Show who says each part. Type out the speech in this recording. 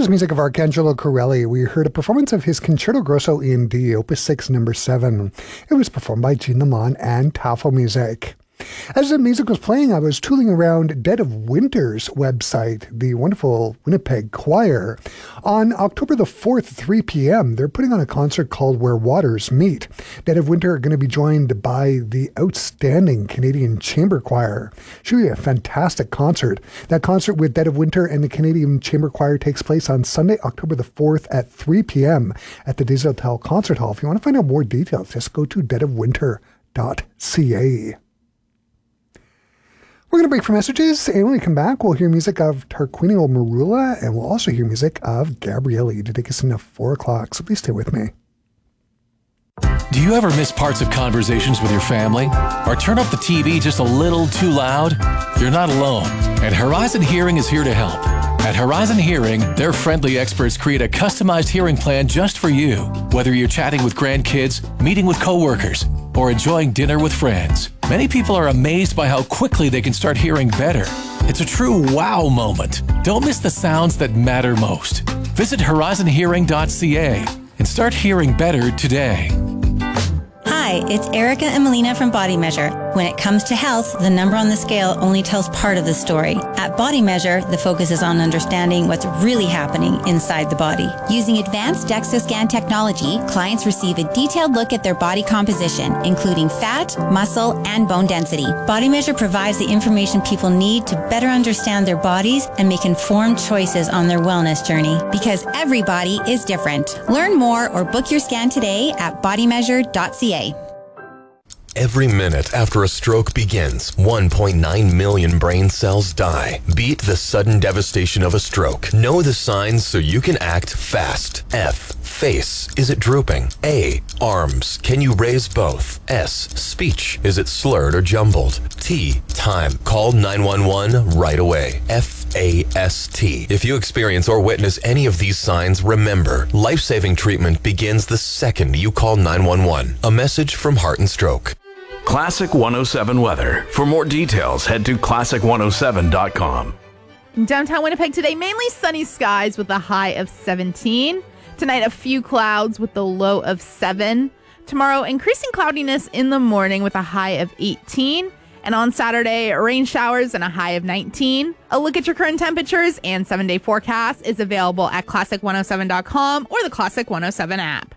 Speaker 1: was music of Arcangelo Corelli. We heard a performance of his Concerto Grosso in D, Opus 6, number 7. It was performed by Gene Lamont and Tafel Music. As the music was playing, I was tooling around Dead of Winter's website, the wonderful Winnipeg Choir. On October the 4th, 3 p.m., they're putting on a concert called Where Waters Meet. Dead of Winter are going to be joined by the outstanding Canadian Chamber Choir. Should be a fantastic concert. That concert with Dead of Winter and the Canadian Chamber Choir takes place on Sunday, October the 4th at 3 p.m. at the Desautels Concert Hall. If you want to find out more details, just go to deadofwinter.ca. We're going to break for messages, and when we come back, we'll hear music of Tarquinio Marula, and we'll also hear music of Gabriele to take us into 4 o'clock, so please stay with me.
Speaker 2: Do you ever miss parts of conversations with your family? Or turn up the TV just a little too loud? You're not alone, and Horizon Hearing is here to help. At Horizon Hearing, their friendly experts create a customized hearing plan just for you, whether you're chatting with grandkids, meeting with coworkers, or enjoying dinner with friends. Many people are amazed by how quickly they can start hearing better. It's a true wow moment. Don't miss the sounds that matter most. Visit horizonhearing.ca and start hearing better today.
Speaker 3: Hi, it's Erica and Melina from Body Measure. When it comes to health, the number on the scale only tells part of the story. At Body Measure, the focus is on understanding what's really happening inside the body. Using advanced DEXA scan technology, clients receive a detailed look at their body composition, including fat, muscle, and bone density. Body Measure provides the information people need to better understand their bodies and make informed choices on their wellness journey. Because every body is different. Learn more or book your scan today at bodymeasure.ca.
Speaker 4: Every minute after a stroke begins, 1.9 million brain cells die. Beat the sudden devastation of a stroke. Know the signs so you can act fast. F. Face. Is it drooping? A. Arms. Can you raise both? S. Speech. Is it slurred or jumbled? T. Time. Call 911 right away. FAST. If you experience or witness any of these signs, remember, life-saving treatment begins the second you call 911. A message from Heart and Stroke.
Speaker 5: Classic 107 weather. For more details, head to classic107.com.
Speaker 6: Downtown Winnipeg today, mainly sunny skies with a high of 17. Tonight, a few clouds with the low of 7. Tomorrow, increasing cloudiness in the morning with a high of 18. And on Saturday, rain showers and a high of 19. A look at your current temperatures and 7-day forecast is available at classic107.com or the Classic 107 app.